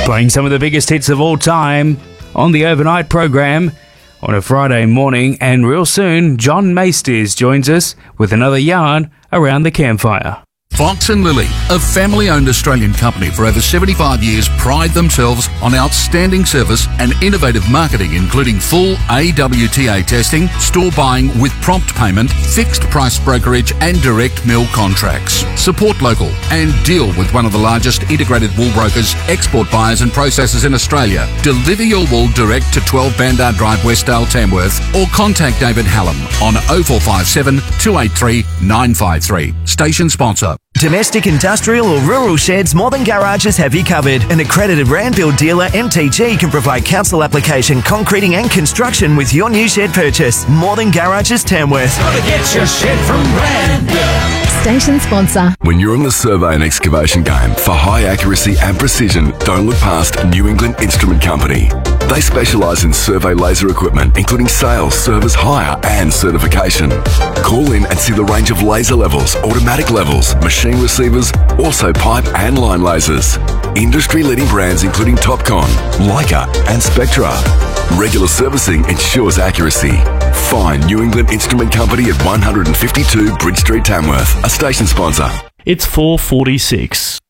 Playing some of the biggest hits of all time on the overnight program on a Friday morning, and real soon John Maestas joins us with another yarn around the campfire. Fox & Lily, a family-owned Australian company for over 75 years, pride themselves on outstanding service and innovative marketing, including full AWTA testing, store buying with prompt payment, fixed price brokerage and direct mill contracts. Support local and deal with one of the largest integrated wool brokers, export buyers and processors in Australia. Deliver your wool direct to 12 Bandar Drive, Westdale, Tamworth, or contact David Hallam on 0457 283 953. Station sponsor. Domestic, industrial or rural sheds, More Than Garages have you covered. An accredited Randfield dealer, MTG, can provide council application, concreting and construction with your new shed purchase. More Than Garages, Tamworth. Gotta get your shed from Randfield. Station sponsor. When you're in the survey and excavation game, for high accuracy and precision, don't look past New England Instrument Company. They specialise in survey laser equipment, including sales, service, hire and certification. Call in and see the range of laser levels, automatic levels, machine receivers, also pipe and line lasers. Industry-leading brands including Topcon, Leica and Spectra. Regular servicing ensures accuracy. Find New England Instrument Company at 152 Bridge Street, Tamworth, a station sponsor. It's 4:46.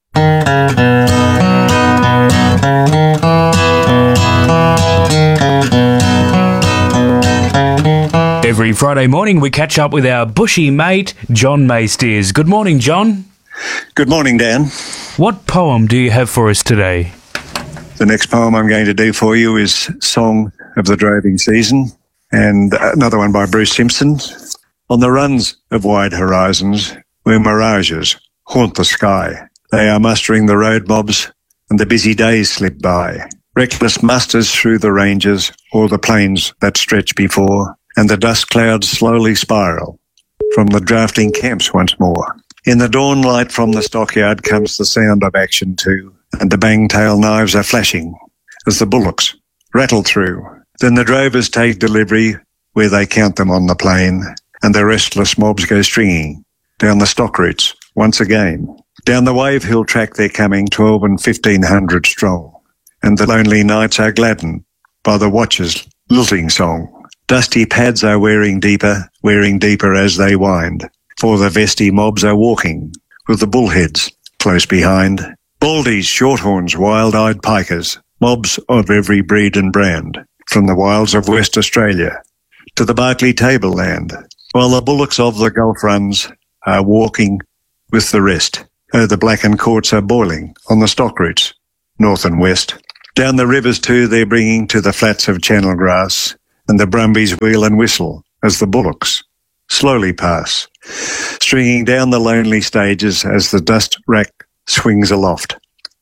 Every Friday morning we catch up with our bushy mate, John Maestas. Good morning, John. Good morning, Dan. What poem do you have for us today? The next poem I'm going to do for you is Song of the Droving Season, and another one by Bruce Simpson. On the runs of wide horizons, where mirages haunt the sky, they are mustering the road mobs, and the busy days slip by. Reckless musters through the ranges, or the plains that stretch before, and the dust clouds slowly spiral from the drafting camps once more. In the dawn light from the stockyard comes the sound of action too, and the bang-tail knives are flashing as the bullocks rattle through. Then the drovers take delivery where they count them on the plain, and the restless mobs go stringing down the stock routes once again. Down the Wave Hill track they're coming, 12 and 1500 strong, and the lonely nights are gladdened by the watchers' lilting song. Dusty pads are wearing deeper as they wind, for the vesty mobs are walking with the bullheads close behind. Baldies, shorthorns, wild-eyed pikers, mobs of every breed and brand, from the wilds of West Australia to the Barkly tableland, while the bullocks of the Gulf runs are walking with the rest. Oh, the blackened courts are boiling on the stock routes, north and west. Down the rivers too they're bringing to the flats of channel grass, and the brumbies wheel and whistle as the bullocks slowly pass, stringing down the lonely stages as the dust rack swings aloft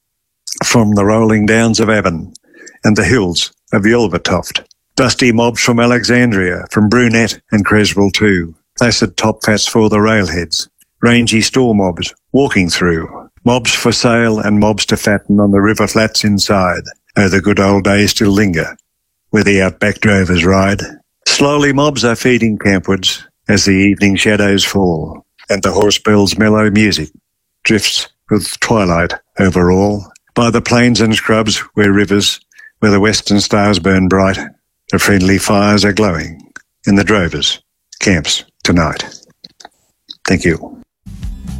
from the rolling downs of Avon and the hills of Yelvertoft. Dusty mobs from Alexandria, from Brunette and Creswell too, placid top fats for the railheads, rangy store mobs walking through, mobs for sale and mobs to fatten on the river flats inside. Oh, the good old days still linger where the outback drovers ride. Slowly mobs are feeding campwards as the evening shadows fall, and the horse bells' mellow music drifts with twilight over all. By the plains and scrubs where the western stars burn bright, the friendly fires are glowing in the drovers' camps tonight. Thank you.